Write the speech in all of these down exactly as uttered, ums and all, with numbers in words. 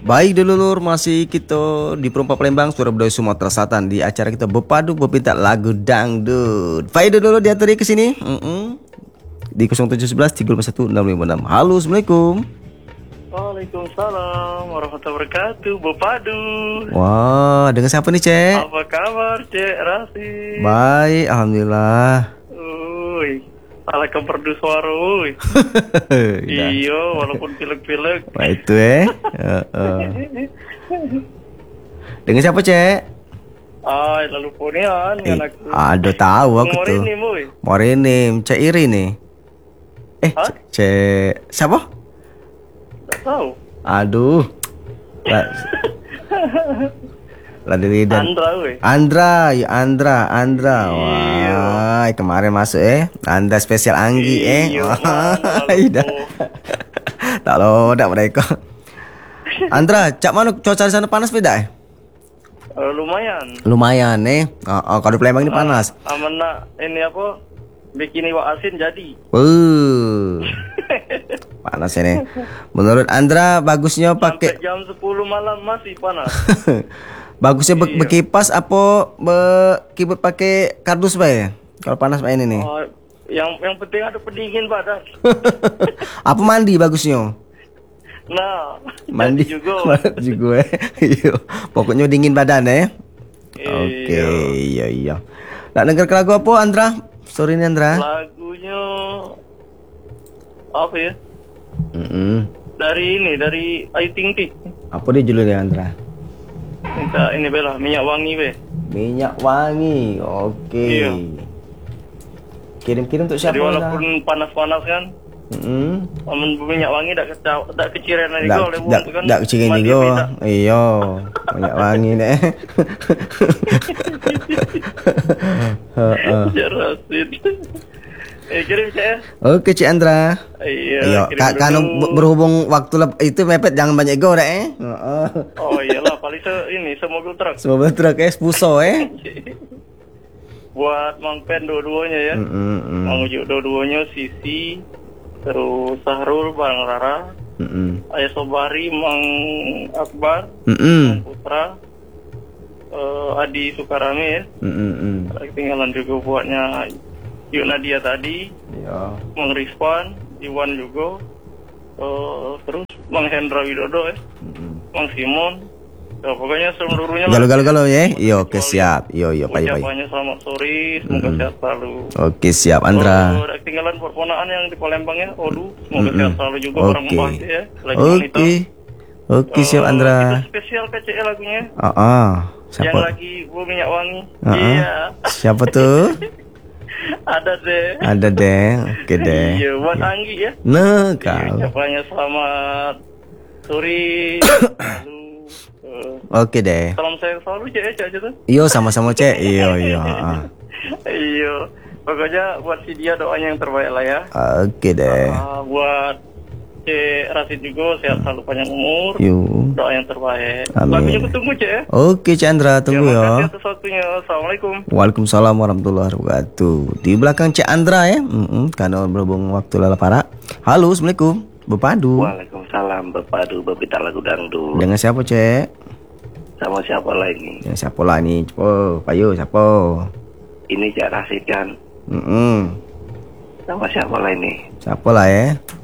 Baik dulur, masih kita di Perumpa Palembang, Surabaya, Sumatera Selatan, di acara kita berpadu berpinta lagu dangdut. Faida dulu diatur ke sini. Mm -mm. Di nol tujuh satu satu tiga lima satu enam lima enam. Halo, Assalamualaikum. Waalaikumsalam warahmatullahi wabarakatuh, Berpadu. Wah, dengan siapa nih, Cek? Apa kabar, Cek Rasid? Baik, alhamdulillah. Uy, ala kemerdu suara, uy. Iya, walaupun pilek-pilek. Wah, itu eh. uh, uh. Dengan siapa, Cek? Ay, lalu punian Eh, kan aku. aduh, tahu aku tuh. Morini, uy. Morinim, Cek Iri nih. Eh, Hah? Cek, Cek siapa? Gak tahu. Aduh. La, la dari dan Andra, uy. Andra, ya Andra, Andra. Iya. Wah, kemarin masuk eh. Anda spesial Anggi eh. Iya, Wah, mana ida. lalu. Tak lodak mereka. Andra, cak mana cuaca di sana panas beda eh? Eh, lumayan. Lumayan eh. Oh, oh, kalau di Palembang ini panas. Ah, amena ini apa? Bikini wak asin jadi. Uh. Panas ini. Menurut Andra bagusnya pakai Sampai jam sepuluh malam masih panas. bagusnya be Iya. berkipas apa berkibut pakai kardus pak ya? Kalau panas pak ini nih. Oh, yang yang penting ada pendingin badan. Apa mandi bagusnya? Nah, Mandi jadi juga. Mandi juga. Iya. Pokoknya dingin badan ya. Iya. Oke, iya iya. Nak denger ke lagu apa Andra? Sorry nih Andra. Lagunya apa ya? Mm-mm. Dari ini, dari Ayu Ting Ting. Apa dia judulnya Andra? Minta ini bela minyak wangi be. Minyak wangi. Oke. Iya. Kirim-kirim untuk siapa? Jadi walaupun panas-panas kan, Mm-mm. amun minyak wangi tak kecau, tak keciren lagi Dak, oleh dak, buang kan. dak kecilin mandi juga. beda. Iya, minyak wangi deh. Heeh. Jarasin. Eh kirim saya. Oke, Cik Andra. Iya. Iya, kirim ka- dulu. kan ber- berhubung waktu lep- itu mepet jangan banyak go deh. Eh. Heeh. Oh iyalah, paling se ini semobil truk. Semua truk eh spuso eh. Buat Mang Pen dua-duanya ya. Mm-mm. Mang Ujuk dua-duanya, Sisi, terus Sahrul, Bang Rara, Mm-mm. Ayah Sobari, Mang Akbar, Mm-mm. Mang Putra, eh, Adi Sukarami ya. Mm-mm. Ketinggalan juga buatnya Yuk Nadia tadi, Iya. Mang Rizwan, Iwan juga, eh, terus Mang Hendra Widodo ya, Mm-mm. Mang Simon. Ya, pokoknya seluruhnya Galau galau galau ya. Iya, oke siap. Iya, iya, pay pay. ucapannya selamat sore, semoga Mm-mm. sehat selalu. Oke, siap Andra. Oh, ada ketinggalan buat ponaan yang di Palembang ya, Odu, semoga Mm-mm. sehat selalu juga orang Oke. membahas ya, lagi Oke. monitor. Oke, siap Eh, Andra. Itu spesial K C E lagunya, Ah, ah. yang Siapa? lagi Bu Minyak Wangi. Ah, ah. Iya, Siapa tuh? ada deh. Ada deh. Oke deh. Iya, buat Anggi ya. Nah, Iya, kau. ucapannya selamat sore. Lalu, eh, Oke deh. salam saya selalu Cek ya, Cek aja tuh. Iyo sama-sama Cek. Iyo iyo. ah. Iya, pokoknya buat si dia doanya yang terbaik lah ya. Oke deh. Ah, buat Cek Rasid juga sehat selalu panjang umur. Yuk. Doa yang terbaik. Amin. Lagunya aku tunggu Cek ya. Oke Cik Andra, tunggu Makasih ya. atas waktunya. Assalamualaikum. Waalaikumsalam warahmatullahi wabarakatuh. Di belakang Cik Andra ya. Mm-mm, karena berhubung waktu lala para. Halo, Assalamualaikum. Berpadu. Waalaikumsalam, berpadu berpita lagu dangdut. Dengan siapa Cek? Sama siapa lagi? Dengan siapa lah nih? Cepo, payo siapa? Ini Cak Rasid kan. Mm-mm. Sama siapa lah ini? Siapa lah ya?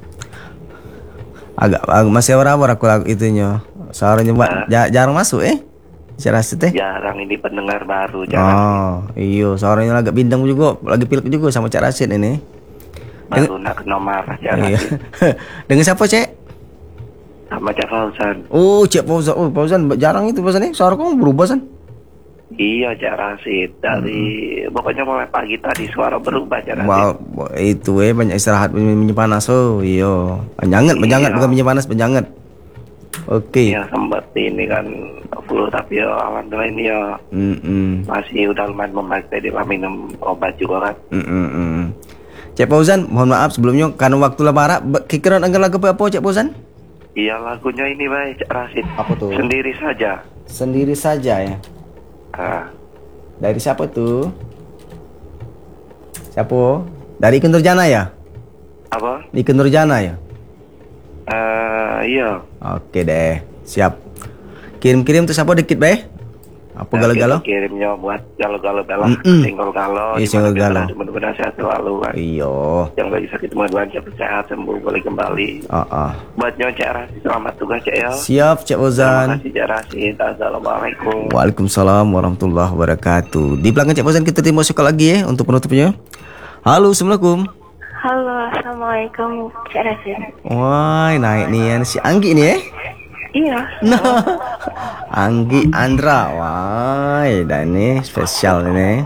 Agak, agak masih awar-awar aku lagu itunya. Suaranya mbak ja- jarang masuk eh. Saya rasa teh. Jarang ini pendengar baru, Cak Rasid. Oh, iyo, suaranya agak bindang juga, lagi pilek juga sama Cak Rasid ini. Baru nak kena marah Cak Iya. Rasid. Dengan siapa, Cek? Sama Cak Fauzan. Oh, Cek Fauzan. Oh, Fauzan jarang itu Fauzan nih. Suara kamu berubah, San. Iya Cak Rasid. Dari pokoknya mulai pagi tadi suara berubah Cak Rasid. Wow, itu eh banyak istirahat minyak panas. Oh, iyo. Penjangat, penjangat Iya. bukan minyak panas, penjangat. Oke. Iya sempat ini kan flu tapi ya alhamdulillah ini ya Mm-mm. masih udah lumayan membaik tadi lah minum obat juga kan. Mm-mm. Cek Fauzan, mohon maaf sebelumnya karena waktu lebaran, kikiran anggar lagu apa Cek Fauzan? Iya lagunya ini baik Cak Rasid. Apa tuh? Sendiri saja. Sendiri saja ya. Ah, Dari siapa tuh? Siapa? Dari Iken Nurjana ya? apa? Iken Nurjana ya? Eh iya. Oke deh, siap. Kirim-kirim tuh siapa dikit be? Apa galau-galau? Kirimnya buat galau-galau galau, Mm-mm. single galau, Iya, single galau. Mudah-mudahan sehat selalu kan. Iya. Yang lagi sakit mudah-mudahan cepat sehat sembuh boleh kembali. Ah, ah. Buatnya Cak Rasid, selamat tugas Cak El. Siap Cak Terima Fauzan. kasih Cak Rasid. Assalamualaikum. Waalaikumsalam warahmatullahi wabarakatuh. Di belakang Cak Fauzan kita terima sekali lagi ya untuk penutupnya. Halo, assalamualaikum. Halo, assalamualaikum Cak Rasid. Wah, naik nih ya si Anggi nih ya. Iya. Nah, Anggi Andra, wah, dan ini spesial ini.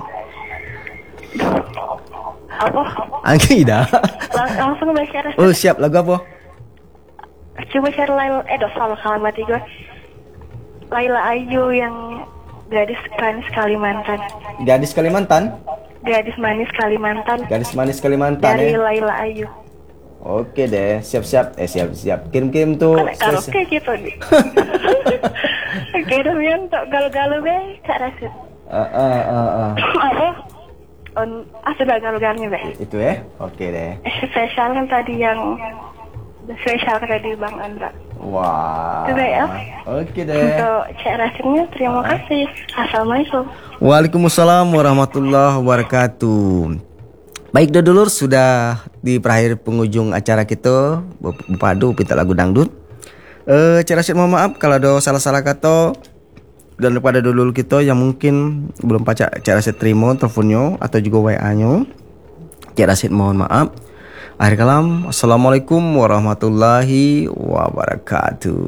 Apa? Anggi dah. Lang- langsung baca Rasid. Oh siap, lagu apa? Coba cari Laila. Eh, dosa salah kalimat gue. Laila Ayu yang gadis manis Kalimantan. Gadis Kalimantan. Gadis manis Kalimantan. Gadis manis Kalimantan Dari ya. Laila Ayu. Oke deh, siap-siap. Eh siap-siap. Kirim-kirim tuh. Kan karaoke gitu nih. Kirim yang tak galau-galau be Cak Rasid. Ah, ah, ah, ah. Apa? On, ah sudah galau-galaunya be. Itu ya. Oke deh. Spesial kan tadi yang spesial tadi Bang Andra. Wah. Itu ya. Oke deh. Untuk Cak Rasidnya terima kasih. Assalamualaikum. Waalaikumsalam warahmatullahi wabarakatuh. Baik dulur, sudah di perakhir penghujung acara kita Bepadu Pinta Lagu Dangdut. Eh, Cak Rasid mohon maaf kalau ada salah-salah kata. Dan kepada dulur kita yang mungkin belum Cak Cak Rasid terima teleponnya atau juga W A-nya, Cak Rasid mohon maaf. Akhir kalam, assalamualaikum warahmatullahi wabarakatuh.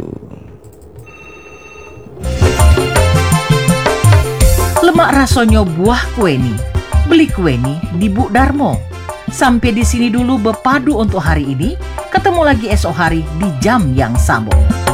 Lemak rasonyo buah kueni. Beli kueni di Bu Darmo. Sampai di sini dulu Bepadu untuk hari ini. Ketemu lagi esok hari di jam yang sama.